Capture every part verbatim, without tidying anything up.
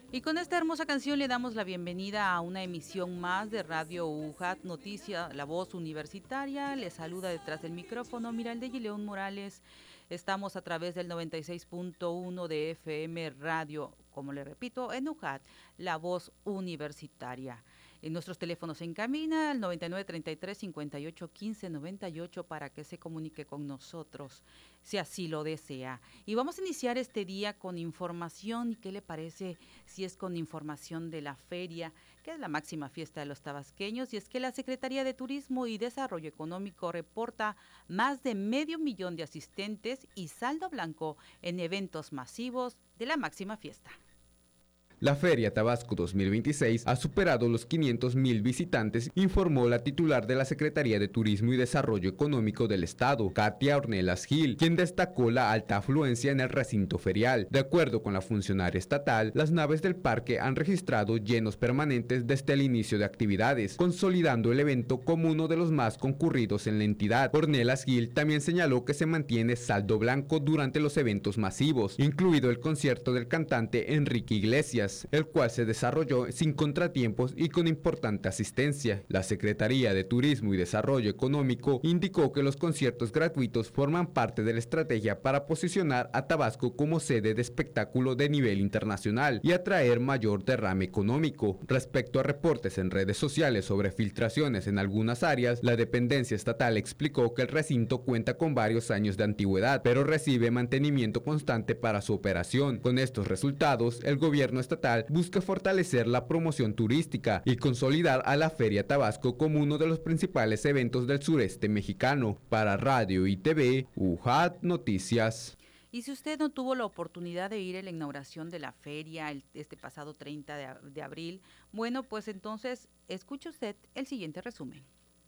Y con esta hermosa canción le damos la bienvenida a una emisión más de Radio U J A T Noticia, la voz universitaria. Le saluda detrás del micrófono Miralde Gileón Morales. Estamos a través del noventa y seis punto uno de F M Radio, como le repito, en U J A T, la voz universitaria. En nuestros teléfonos en cabina, al noventa y nueve, treinta y tres, cincuenta y ocho, quince, noventa y ocho, para que se comunique con nosotros, si así lo desea. Y vamos a iniciar este día con información. ¿Y qué le parece si es con información de la feria, que es la máxima fiesta de los tabasqueños? Y es que la Secretaría de Turismo y Desarrollo Económico reporta más de medio millón de asistentes y saldo blanco en eventos masivos de la máxima fiesta. La Feria Tabasco dos mil veintiséis ha superado los quinientos mil visitantes, informó la titular de la Secretaría de Turismo y Desarrollo Económico del Estado, Katia Ornelas Gil, quien destacó la alta afluencia en el recinto ferial. De acuerdo con la funcionaria estatal, las naves del parque han registrado llenos permanentes desde el inicio de actividades, consolidando el evento como uno de los más concurridos en la entidad. Ornelas Gil también señaló que se mantiene saldo blanco durante los eventos masivos, incluido el concierto del cantante Enrique Iglesias, el cual se desarrolló sin contratiempos y con importante asistencia. La Secretaría de Turismo y Desarrollo Económico indicó que los conciertos gratuitos forman parte de la estrategia para posicionar a Tabasco como sede de espectáculo de nivel internacional y atraer mayor derrame económico. Respecto a reportes en redes sociales sobre filtraciones en algunas áreas, la dependencia estatal explicó que el recinto cuenta con varios años de antigüedad, pero recibe mantenimiento constante para su operación. Con estos resultados, el gobierno estatal busca fortalecer la promoción turística y consolidar a la Feria Tabasco como uno de los principales eventos del sureste mexicano. Para Radio y T V, U J A T Noticias. Y si usted no tuvo la oportunidad de ir a la inauguración de la feria el, este pasado treinta de abril, bueno, pues entonces escuche usted el siguiente resumen.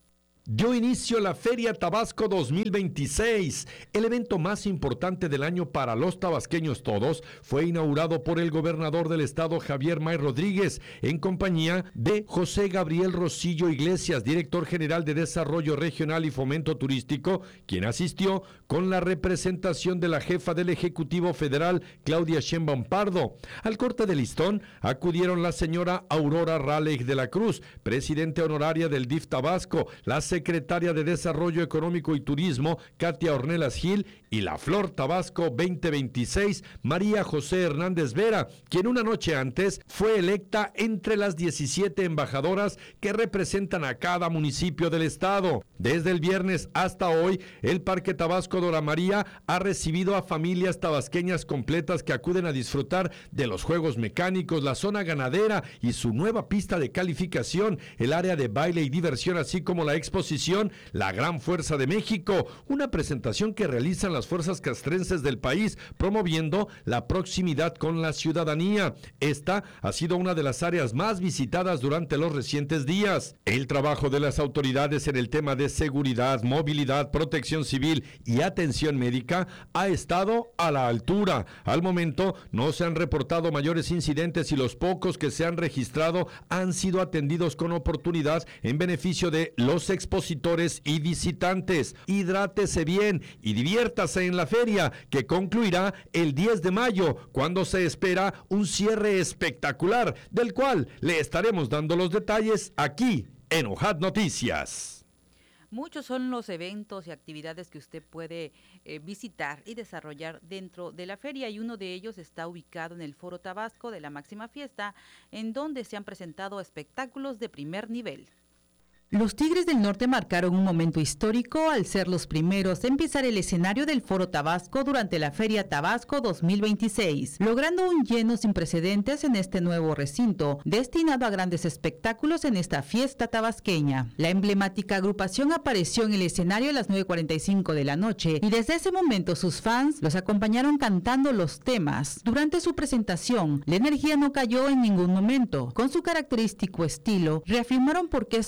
Dio inicio la Feria Tabasco dos mil veintiséis, el evento más importante del año para los tabasqueños todos. Fue inaugurado por el gobernador del estado, Javier May Rodríguez, en compañía de José Gabriel Rosillo Iglesias, director general de Desarrollo Regional y Fomento Turístico, quien asistió con la representación de la jefa del Ejecutivo Federal, Claudia Sheinbaum Pardo. Al corte de listón acudieron la señora Aurora Raleigh de la Cruz, presidente honoraria del D I F Tabasco, la secretaria de Desarrollo Económico y Turismo, Katia Ornelas Gil, y la Flor Tabasco veinte veintiséis, María José Hernández Vera, quien una noche antes fue electa entre las diecisiete embajadoras que representan a cada municipio del estado. Desde el viernes hasta hoy, el Parque Tabasco Dora María ha recibido a familias tabasqueñas completas que acuden a disfrutar de los juegos mecánicos, la zona ganadera y su nueva pista de calificación, el área de baile y diversión, así como la exposición La Gran Fuerza de México, una presentación que realizan las fuerzas castrenses del país, promoviendo la proximidad con la ciudadanía. Esta ha sido una de las áreas más visitadas durante los recientes días. El trabajo de las autoridades en el tema de seguridad, movilidad, protección civil y atención médica ha estado a la altura. Al momento no se han reportado mayores incidentes y los pocos que se han registrado han sido atendidos con oportunidad en beneficio de los expositores y visitantes. Hidrátese bien y diviértase en la feria, que concluirá el diez de mayo, cuando se espera un cierre espectacular, del cual le estaremos dando los detalles aquí en U J A T Noticias. Muchos son los eventos y actividades que usted puede eh, visitar y desarrollar dentro de la feria, y uno de ellos está ubicado en el Foro Tabasco de la máxima fiesta, en donde se han presentado espectáculos de primer nivel. Los Tigres del Norte marcaron un momento histórico al ser los primeros en pisar el escenario del Foro Tabasco durante la Feria Tabasco dos mil veintiséis, logrando un lleno sin precedentes en este nuevo recinto, destinado a grandes espectáculos en esta fiesta tabasqueña. La emblemática agrupación apareció en el escenario a las nueve cuarenta y cinco de la noche y desde ese momento sus fans los acompañaron cantando los temas. Durante su presentación, la energía no cayó en ningún momento. Con su característico estilo, reafirmaron por qué son considerados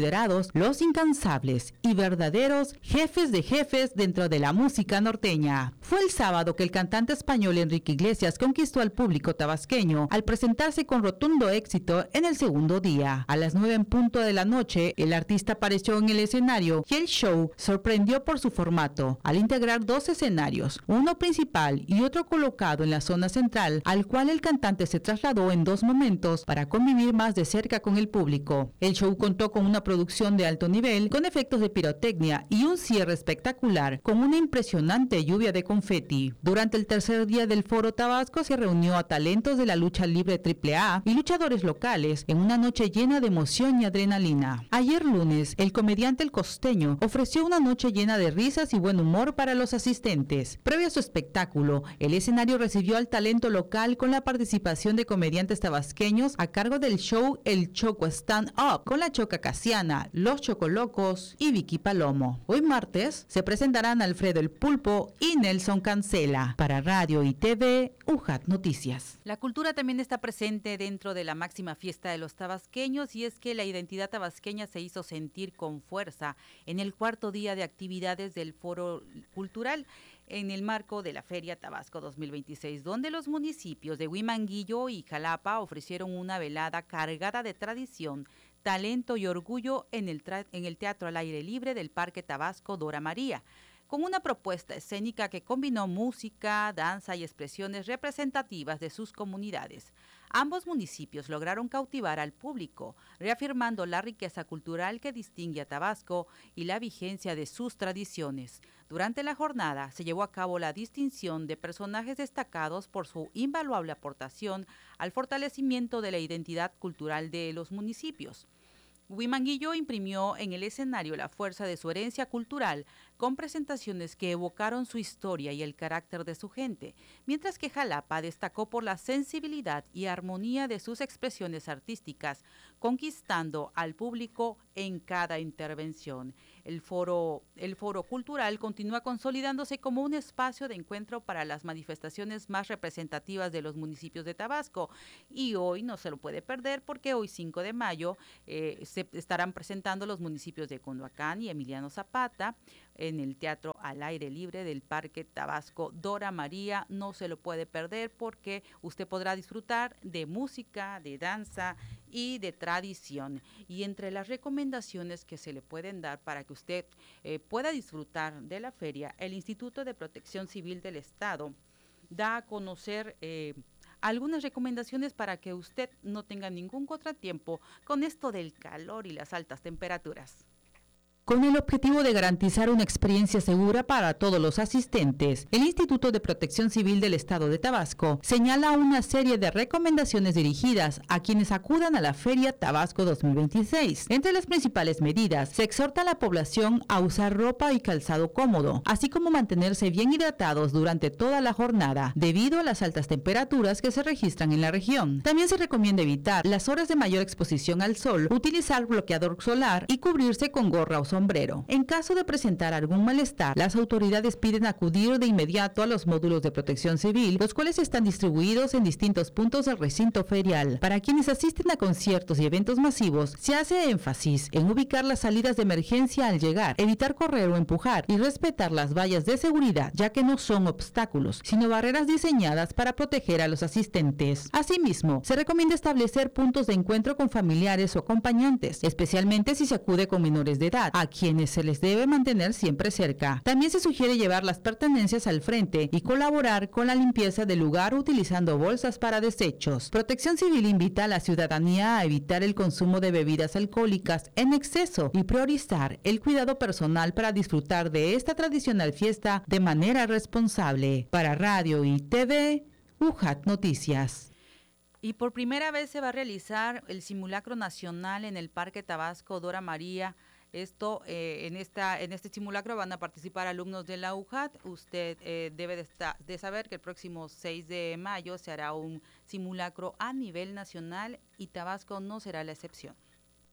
considerados los incansables y verdaderos jefes de jefes dentro de la música norteña. Fue el sábado que el cantante español Enrique Iglesias conquistó al público tabasqueño al presentarse con rotundo éxito en el segundo día. A las nueve en punto de la noche, el artista apareció en el escenario y el show sorprendió por su formato, al integrar dos escenarios, uno principal y otro colocado en la zona central, al cual el cantante se trasladó en dos momentos para convivir más de cerca con el público. El show contó con una producción de alto nivel, con efectos de pirotecnia y un cierre espectacular, con una impresionante lluvia de confeti. Durante el tercer día del Foro Tabasco se reunió a talentos de la lucha libre triple A y luchadores locales en una noche llena de emoción y adrenalina. Ayer lunes, el comediante El Costeño ofreció una noche llena de risas y buen humor para los asistentes. Previo a su espectáculo, el escenario recibió al talento local con la participación de comediantes tabasqueños a cargo del show El Choco Stand Up, con la Choca Casiana, Los Chocolocos y Vicky Palomo. Hoy martes se presentarán Alfredo el Pulpo y Nelson Cancela. Para Radio y T V, U J A T Noticias. La cultura también está presente dentro de la máxima fiesta de los tabasqueños, y es que la identidad tabasqueña se hizo sentir con fuerza en el cuarto día de actividades del Foro Cultural en el marco de la Feria Tabasco dos mil veintiséis, donde los municipios de Huimanguillo y Jalapa ofrecieron una velada cargada de tradición, talento y orgullo en el, tra- en el Teatro al Aire Libre del Parque Tabasco Dora María, con una propuesta escénica que combinó música, danza y expresiones representativas de sus comunidades. Ambos municipios lograron cautivar al público, reafirmando la riqueza cultural que distingue a Tabasco y la vigencia de sus tradiciones. Durante la jornada se llevó a cabo la distinción de personajes destacados por su invaluable aportación al fortalecimiento de la identidad cultural de los municipios. Huimanguillo imprimió en el escenario la fuerza de su herencia cultural con presentaciones que evocaron su historia y el carácter de su gente, mientras que Jalapa destacó por la sensibilidad y armonía de sus expresiones artísticas, conquistando al público en cada intervención. El foro, el foro cultural continúa consolidándose como un espacio de encuentro para las manifestaciones más representativas de los municipios de Tabasco, y hoy no se lo puede perder porque hoy cinco de mayo eh, se estarán presentando los municipios de Cunduacán y Emiliano Zapata en el Teatro al Aire Libre del Parque Tabasco Dora María. No se lo puede perder porque usted podrá disfrutar de música, de danza y de tradición. Y entre las recomendaciones que se le pueden dar para que usted eh, pueda disfrutar de la feria, el Instituto de Protección Civil del Estado da a conocer eh, algunas recomendaciones para que usted no tenga ningún contratiempo con esto del calor y las altas temperaturas. Con el objetivo de garantizar una experiencia segura para todos los asistentes, el Instituto de Protección Civil del Estado de Tabasco señala una serie de recomendaciones dirigidas a quienes acudan a la Feria Tabasco dos mil veintiséis. Entre las principales medidas, se exhorta a la población a usar ropa y calzado cómodo, así como mantenerse bien hidratados durante toda la jornada, debido a las altas temperaturas que se registran en la región. También se recomienda evitar las horas de mayor exposición al sol, utilizar bloqueador solar y cubrirse con gorra o sombrero. En caso de presentar algún malestar, las autoridades piden acudir de inmediato a los módulos de protección civil, los cuales están distribuidos en distintos puntos del recinto ferial. Para quienes asisten a conciertos y eventos masivos, se hace énfasis en ubicar las salidas de emergencia al llegar, evitar correr o empujar y respetar las vallas de seguridad, ya que no son obstáculos, sino barreras diseñadas para proteger a los asistentes. Asimismo, se recomienda establecer puntos de encuentro con familiares o acompañantes, especialmente si se acude con menores de edad, a quienes se les debe mantener siempre cerca. También se sugiere llevar las pertenencias al frente y colaborar con la limpieza del lugar utilizando bolsas para desechos. Protección Civil invita a la ciudadanía a evitar el consumo de bebidas alcohólicas en exceso y priorizar el cuidado personal para disfrutar de esta tradicional fiesta de manera responsable. Para Radio y T V, U J A T Noticias. Y por primera vez se va a realizar el simulacro nacional en el Parque Tabasco Dora María. Esto, eh, en esta en este simulacro van a participar alumnos de la U J A T. Usted eh, debe de, esta, de saber que el próximo seis de mayo se hará un simulacro a nivel nacional y Tabasco no será la excepción.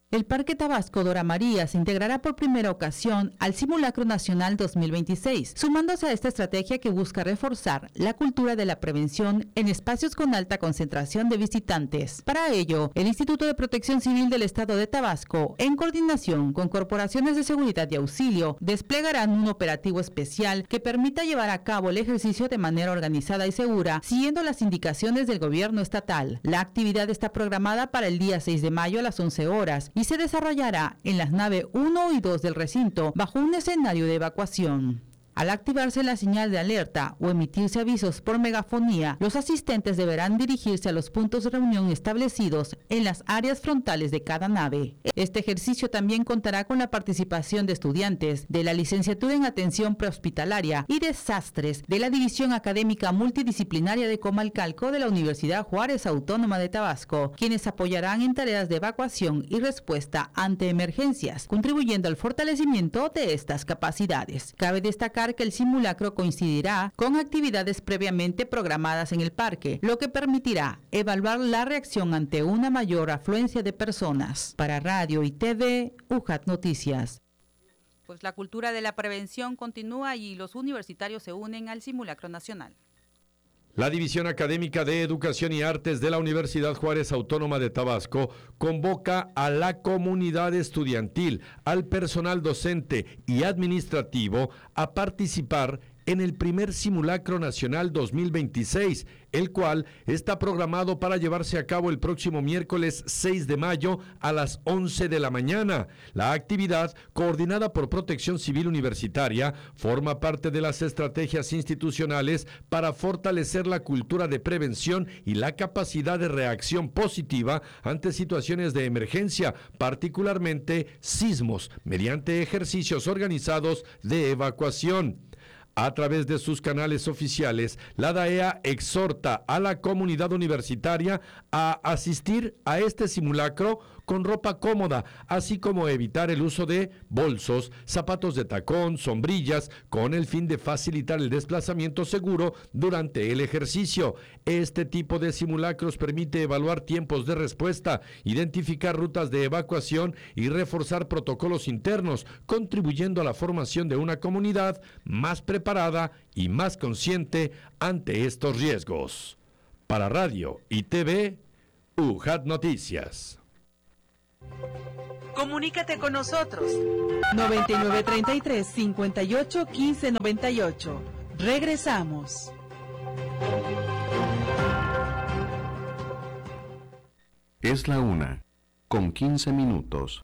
El Parque Tabasco Dora María se integrará por primera ocasión al Simulacro Nacional dos mil veintiséis, sumándose a esta estrategia que busca reforzar la cultura de la prevención en espacios con alta concentración de visitantes. Para ello, el Instituto de Protección Civil del Estado de Tabasco, en coordinación con corporaciones de seguridad y auxilio, desplegarán un operativo especial que permita llevar a cabo el ejercicio de manera organizada y segura, siguiendo las indicaciones del gobierno estatal. La actividad está programada para el día seis de mayo a las once horas y se desarrollará en las naves uno y dos del recinto bajo un escenario de evacuación. Al activarse la señal de alerta o emitirse avisos por megafonía, los asistentes deberán dirigirse a los puntos de reunión establecidos en las áreas frontales de cada nave. Este ejercicio también contará con la participación de estudiantes de la Licenciatura en Atención Prehospitalaria y Desastres de la División Académica Multidisciplinaria de Comalcalco de la Universidad Juárez Autónoma de Tabasco, quienes apoyarán en tareas de evacuación y respuesta ante emergencias, contribuyendo al fortalecimiento de estas capacidades. Cabe destacar que el simulacro coincidirá con actividades previamente programadas en el parque, lo que permitirá evaluar la reacción ante una mayor afluencia de personas. Para Radio y T V, U J A T Noticias. Pues la cultura de la prevención continúa y los universitarios se unen al simulacro nacional. La División Académica de Educación y Artes de la Universidad Juárez Autónoma de Tabasco convoca a la comunidad estudiantil, al personal docente y administrativo a participar en el primer Simulacro Nacional dos mil veintiséis, el cual está programado para llevarse a cabo el próximo miércoles seis de mayo a las once de la mañana. La actividad, coordinada por Protección Civil Universitaria, forma parte de las estrategias institucionales para fortalecer la cultura de prevención y la capacidad de reacción positiva ante situaciones de emergencia, particularmente sismos, mediante ejercicios organizados de evacuación. A través de sus canales oficiales, la D A E A exhorta a la comunidad universitaria a asistir a este simulacro con ropa cómoda, así como evitar el uso de bolsos, zapatos de tacón, sombrillas, con el fin de facilitar el desplazamiento seguro durante el ejercicio. Este tipo de simulacros permite evaluar tiempos de respuesta, identificar rutas de evacuación y reforzar protocolos internos, contribuyendo a la formación de una comunidad más preparada y más consciente ante estos riesgos. Para Radio y T V, U J A T Noticias. Comunícate con nosotros. noventa y nueve treinta y tres, cincuenta y ocho, quince noventa y ocho. Regresamos. Es la una, con quince minutos.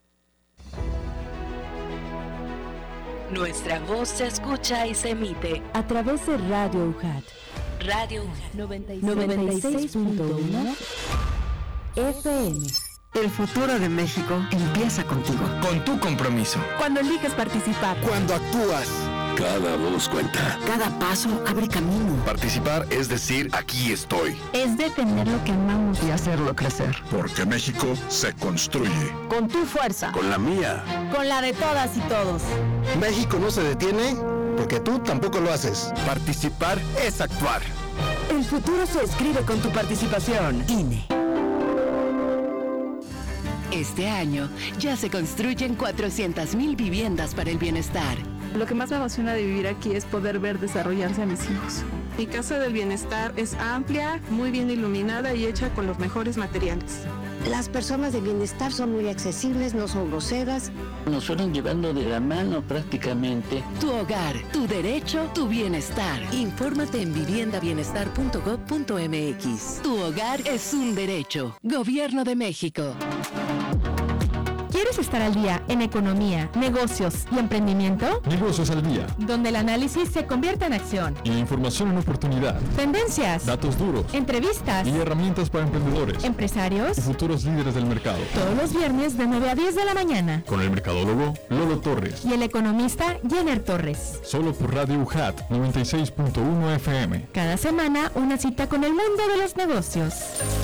Nuestra voz se escucha y se emite a través de Radio U J A T. Radio U J A T noventa y seis punto uno F M. El futuro de México empieza contigo. Con tu compromiso. Cuando eliges participar. Cuando actúas. Cada voz cuenta. Cada paso abre camino. Participar es decir, aquí estoy. Es defender lo que amamos y hacerlo crecer. Porque México se construye. Con tu fuerza. Con la mía. Con la de todas y todos. México no se detiene porque tú tampoco lo haces. Participar es actuar. El futuro se escribe con tu participación. I N E. Este año ya se construyen cuatrocientas mil viviendas para el bienestar. Lo que más me emociona de vivir aquí es poder ver desarrollarse a mis hijos. Mi casa del bienestar es amplia, muy bien iluminada y hecha con los mejores materiales. Las personas de bienestar son muy accesibles, no son groseras. Nos fueron llevando de la mano prácticamente. Tu hogar, tu derecho, tu bienestar. Infórmate en vivienda bienestar punto gob punto m x. Tu hogar es un derecho. Gobierno de México. ¿Quieres estar al día en economía, negocios y emprendimiento? Negocios al día. Donde el análisis se convierte en acción. Y información en oportunidad. Tendencias. Datos duros. Entrevistas. Y herramientas para emprendedores. Empresarios. Y futuros líderes del mercado. Todos los viernes de nueve a diez de la mañana. Con el mercadólogo Lolo Torres. Y el economista Jenner Torres. Solo por Radio U J A T noventa y seis punto uno F M. Cada semana una cita con el mundo de los negocios.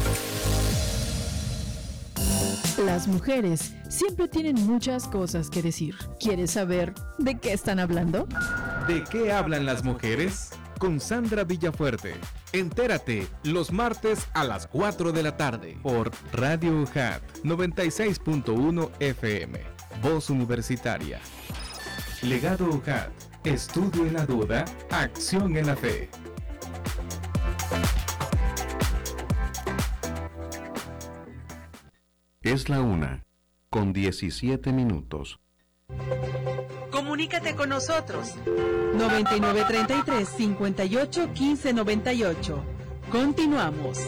Las mujeres siempre tienen muchas cosas que decir. ¿Quieres saber de qué están hablando? ¿De qué hablan las mujeres? Con Sandra Villafuerte, Entérate los martes a las cuatro de la tarde por Radio U J A T noventa y seis punto uno F M, Voz Universitaria. Legado U J A T, estudio en la duda, acción en la fe. Es la una, con diecisiete minutos. Comunícate con nosotros. noventa y nueve treinta y tres, cincuenta y ocho, quince noventa y ocho. Continuamos.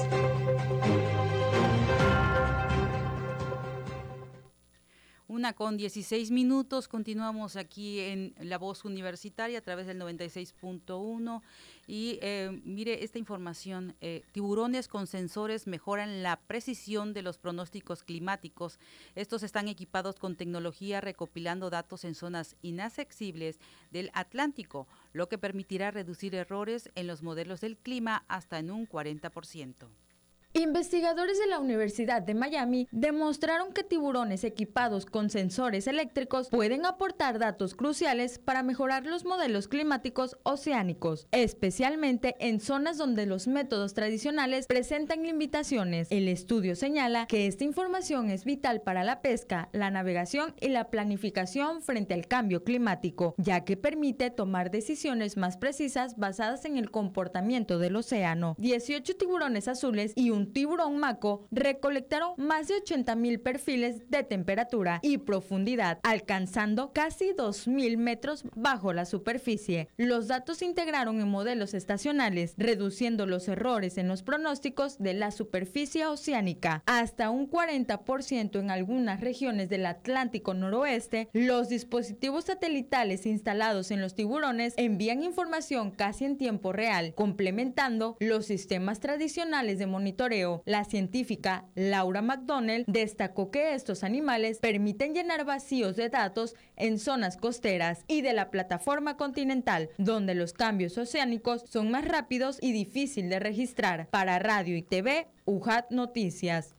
Una con dieciséis minutos, continuamos aquí en La Voz Universitaria a través del noventa y seis punto uno y eh, mire esta información, eh, tiburones con sensores mejoran la precisión de los pronósticos climáticos. Estos están equipados con tecnología recopilando datos en zonas inaccesibles del Atlántico, lo que permitirá reducir errores en los modelos del clima hasta en un cuarenta por ciento. Investigadores de la Universidad de Miami demostraron que tiburones equipados con sensores eléctricos pueden aportar datos cruciales para mejorar los modelos climáticos oceánicos, especialmente en zonas donde los métodos tradicionales presentan limitaciones. El estudio señala que esta información es vital para la pesca, la navegación y la planificación frente al cambio climático, ya que permite tomar decisiones más precisas basadas en el comportamiento del océano. dieciocho tiburones azules y un Un tiburón maco recolectaron más de ochenta mil perfiles de temperatura y profundidad, alcanzando casi dos mil metros bajo la superficie. Los datos se integraron en modelos estacionales, reduciendo los errores en los pronósticos de la superficie oceánica. Hasta un cuarenta por ciento en algunas regiones del Atlántico noroeste, los dispositivos satelitales instalados en los tiburones envían información casi en tiempo real, complementando los sistemas tradicionales de monitoreo. La científica Laura McDonnell destacó que estos animales permiten llenar vacíos de datos en zonas costeras y de la plataforma continental, donde los cambios oceánicos son más rápidos y difícil de registrar. Para Radio y T V, U J A T Noticias.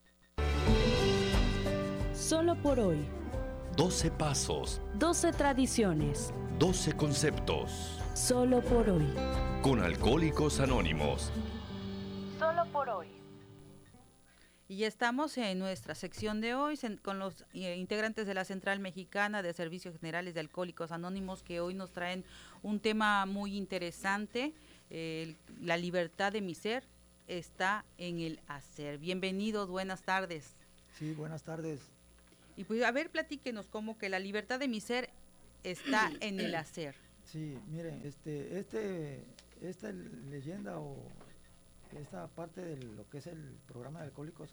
Solo por hoy. doce pasos. doce tradiciones. doce conceptos. Solo por hoy. Con Alcohólicos Anónimos. Solo por hoy. Y ya estamos en nuestra sección de hoy con los eh, integrantes de la Central Mexicana de Servicios Generales de Alcohólicos Anónimos, que hoy nos traen un tema muy interesante. Eh, la libertad de mi ser está en el hacer. Bienvenidos, buenas tardes. Sí, buenas tardes. Y pues a ver, platíquenos cómo que la libertad de mi ser está en el hacer. Sí, miren, este, este, esta leyenda o esta parte de lo que es el programa de Alcohólicos